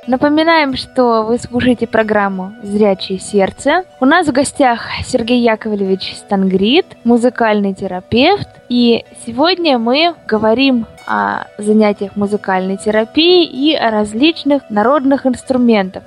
Напоминаем, что вы слушаете программу «Зрячее сердце». У нас в гостях Сергей Яковлевич Стангрид, музыкальный терапевт. И сегодня мы говорим о занятиях музыкальной терапии и о различных народных инструментах.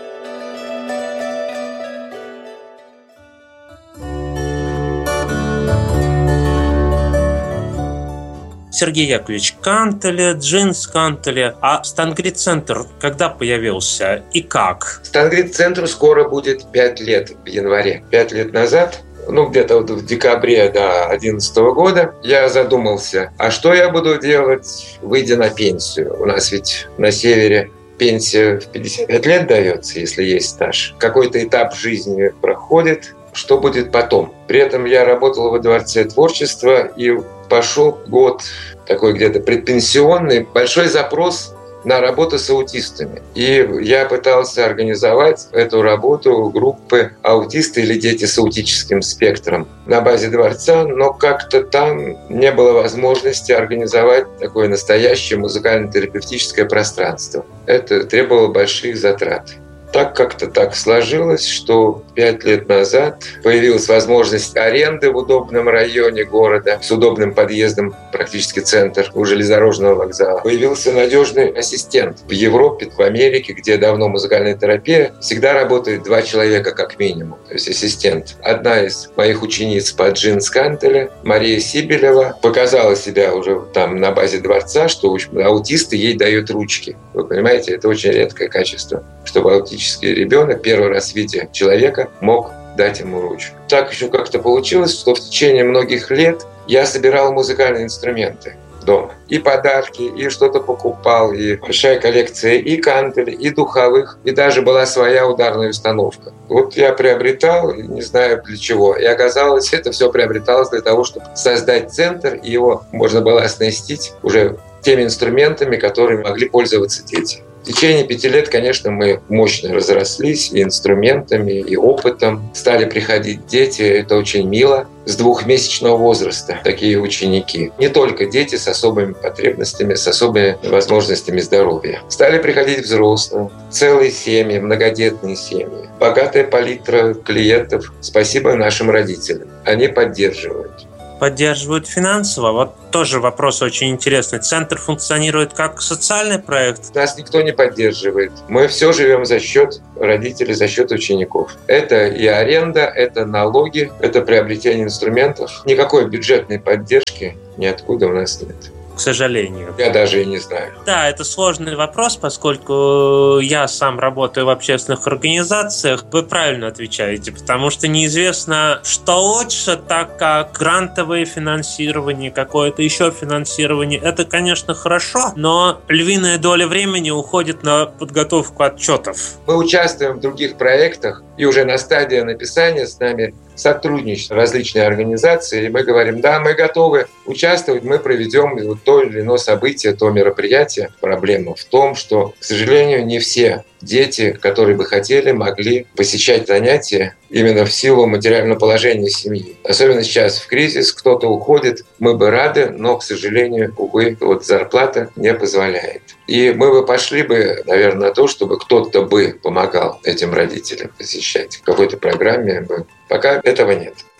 Сергей Яковлевич, Кантеле, Джинс Кантеле. А Стангрид-центр когда появился и как? Стангрид-центру скоро будет 5 лет в январе. 5 лет назад, где-то в декабре 2011 года, я задумался, а что я буду делать, выйдя на пенсию? У нас ведь на севере пенсия в 55 лет дается, если есть стаж. Какой-то этап жизни проходит. Что будет потом? При этом я работал во Дворце творчества, и пошел год такой где-то предпенсионный, большой запрос на работу с аутистами. И я пытался организовать эту работу группы аутисты или дети с аутическим спектром на базе Дворца, но как-то там не было возможности организовать такое настоящее музыкально-терапевтическое пространство. Это требовало больших затрат. Как-то так сложилось, что 5 лет назад появилась возможность аренды в удобном районе города с удобным подъездом, практически центр у железнодорожного вокзала. Появился надежный ассистент. В Европе, в Америке, где давно музыкальная терапия, всегда работает 2 человека как минимум, то есть ассистент. Одна из моих учениц по Джинс Кантеле, Мария Сибелева, показала себя уже там на базе Дворца, что в общем, аутисты ей дают ручки. Вы понимаете, это очень редкое качество, чтобы аутический ребенок первый раз в виде человека мог дать ему ручку. Так еще как-то получилось, что в течение многих лет я собирал музыкальные инструменты дома. И подарки, и что-то покупал, и большая коллекция и кантелей, и духовых, и даже была своя ударная установка. Вот я приобретал, не знаю для чего, и оказалось, это все приобреталось для того, чтобы создать центр, и его можно было оснастить уже теми инструментами, которыми могли пользоваться дети. В течение 5 лет, конечно, мы мощно разрослись и инструментами, и опытом. Стали приходить дети, это очень мило, с 2-месячного возраста, такие ученики. Не только дети с особыми потребностями, с особыми возможностями здоровья. Стали приходить взрослые, целые семьи, многодетные семьи. Богатая палитра клиентов. Спасибо нашим родителям. Они поддерживают. Поддерживают финансово. Вот тоже вопрос очень интересный. Центр функционирует как социальный проект? Нас никто не поддерживает. Мы все живем за счет родителей, за счет учеников. Это и аренда, это налоги, это приобретение инструментов. Никакой бюджетной поддержки ниоткуда у нас нет. К сожалению. Я даже и не знаю. Да, это сложный вопрос, поскольку я сам работаю в общественных организациях. Вы правильно отвечаете, потому что неизвестно, что лучше, так как грантовое финансирование, какое-то еще финансирование, это, конечно, хорошо, но львиная доля времени уходит на подготовку отчетов. Мы участвуем в других проектах, и уже на стадии написания с нами сотрудничают различные организации, и мы говорим, да, мы готовы участвовать, мы проведем то или иное событие, то мероприятие. Проблема в том, что, к сожалению, не все дети, которые бы хотели, могли посещать занятия именно в силу материального положения семьи. Особенно сейчас в кризис кто-то уходит, мы бы рады, но, к сожалению, увы, зарплата не позволяет. И мы бы пошли бы, наверное, на то, чтобы кто-то бы помогал этим родителям посещать в какой-то программе. Пока этого нет.